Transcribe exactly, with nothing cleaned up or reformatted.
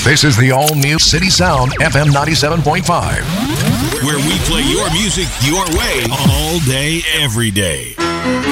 This is the all-new City Sound F M ninety-seven point five. Where we play your music your way all day, every day.